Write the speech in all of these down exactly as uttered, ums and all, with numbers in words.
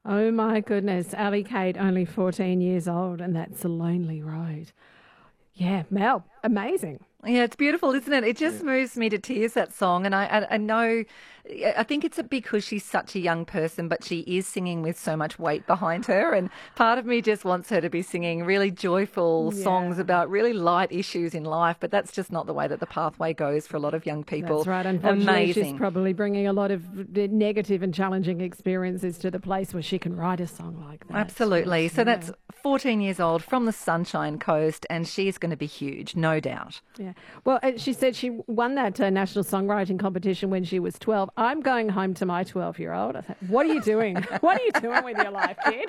Oh my goodness. Ali Kate, only fourteen years old, and that's a lonely road. Yeah, Mel, amazing. Yeah, it's beautiful, isn't it? It just moves me to tears, that song. And I, I, I know, I think it's because she's such a young person, but she is singing with so much weight behind her. And part of me just wants her to be singing really joyful songs Yeah. about really light issues in life. But that's just not the way that the pathway goes for a lot of young people. That's right. Unfortunately, she's Amazing. probably bringing a lot of negative and challenging experiences to the place where she can write a song like that. Absolutely. Yes, So yeah. that's fourteen years old from the Sunshine Coast, and she's going to be huge, no doubt. Yeah. Well, uh, she said she won that uh, national songwriting competition when she was twelve. I'm going home to my twelve-year-old. I thought, what are you doing? What are you doing with your life, kid?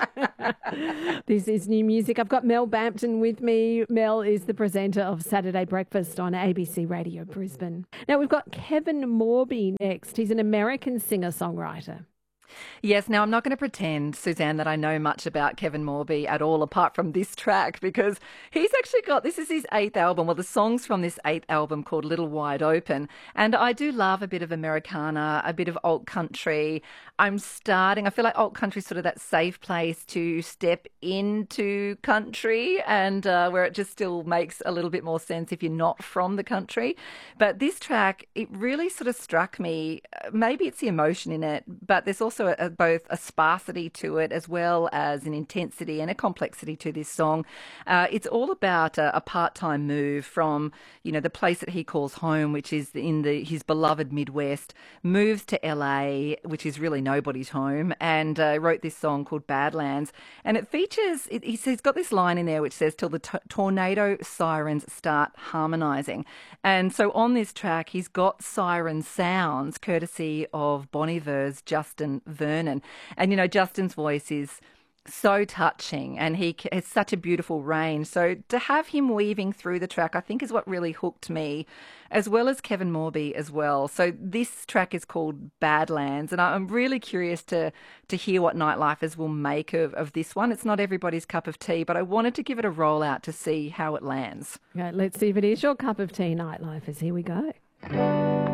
This is new music. I've got Mel Bampton with me. Mel is the presenter of Saturday Breakfast on A B C Radio Brisbane. Now, we've got Kevin Morby next. He's an American singer-songwriter. Yes, now I'm not going to pretend, Suzanne, that I know much about Kevin Morby at all apart from this track, because he's actually got, this is his eighth album, well, the songs from this eighth album called Little Wide Open. And I do love a bit of Americana, a bit of alt country. I'm starting, I feel like alt country is sort of that safe place to step into country, and uh, where it just still makes a little bit more sense if you're not from the country. But this track, it really sort of struck me. Maybe it's the emotion in it, but there's also a, a, both a sparsity to it as well as an intensity and a complexity to this song. Uh, it's all about a, a part-time move from, you know, the place that he calls home, which is in the his beloved Midwest, moves to L A, which is really nobody's home, and uh, wrote this song called Badlands. And it features, it, he's, he's got this line in there which says, till the t- tornado sirens start harmonising. And so on this track, he's got siren sounds courtesy of Bon Iver's Justin Vernon. And, you know, Justin's voice is so touching, and he has such a beautiful range. So to have him weaving through the track, I think, is what really hooked me, as well as Kevin Morby as well. So this track is called Badlands, and I'm really curious to to hear what Nightlifers will make of, of this one. It's not everybody's cup of tea, but I wanted to give it a roll out to see how it lands. Okay, let's see if it is your cup of tea, Nightlifers. Here we go.